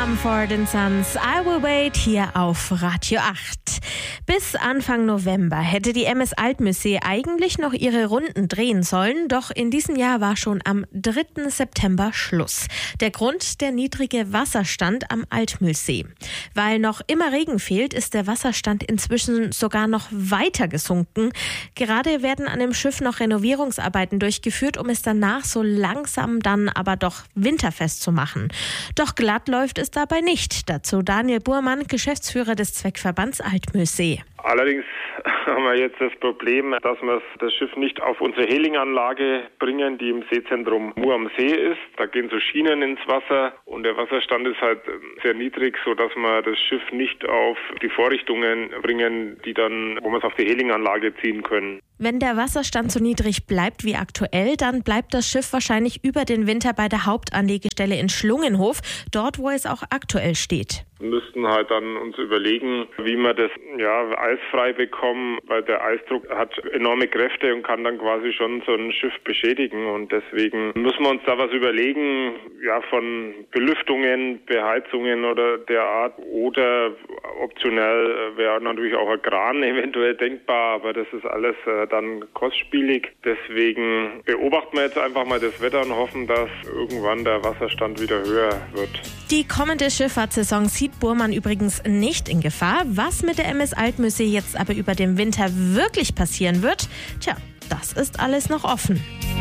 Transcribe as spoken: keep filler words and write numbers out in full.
Mumford and Sons, I Will Wait, hier auf Radio acht. Bis Anfang November hätte die M S Altmühlsee eigentlich noch ihre Runden drehen sollen, doch in diesem Jahr war schon am dritten September Schluss. Der Grund, der niedrige Wasserstand am Altmühlsee. Weil noch immer Regen fehlt, ist der Wasserstand inzwischen sogar noch weiter gesunken. Gerade werden an dem Schiff noch Renovierungsarbeiten durchgeführt, um es danach so langsam dann aber doch winterfest zu machen. Doch glatt läuft es dabei nicht. Dazu Daniel Burmann, Geschäftsführer des Zweckverbands Altmühlsee. Allerdings haben wir jetzt das Problem, dass wir das Schiff nicht auf unsere Helinganlage bringen, die im Seezentrum Mur am See ist. Da gehen so Schienen ins Wasser und der Wasserstand ist halt sehr niedrig, sodass wir das Schiff nicht auf die Vorrichtungen bringen, die dann, wo wir es auf die Helinganlage ziehen können. Wenn der Wasserstand so niedrig bleibt wie aktuell, dann bleibt das Schiff wahrscheinlich über den Winter bei der Hauptanlegestelle in Schlungenhof, dort wo es auch aktuell steht. Wir müssten halt dann uns überlegen, wie wir das ja eisfrei bekommen, weil der Eisdruck hat enorme Kräfte und kann dann quasi schon so ein Schiff beschädigen und deswegen müssen wir uns da was überlegen, ja von Belüftungen, Beheizungen oder der Art oder optionell wäre natürlich auch ein Kran eventuell denkbar, aber das ist alles äh, dann kostspielig. Deswegen beobachten wir jetzt einfach mal das Wetter und hoffen, dass irgendwann der Wasserstand wieder höher wird. Die kommende Schifffahrtssaison sieht Burmann übrigens nicht in Gefahr. Was mit der M S Altmühlsee jetzt aber über den Winter wirklich passieren wird, tja, das ist alles noch offen.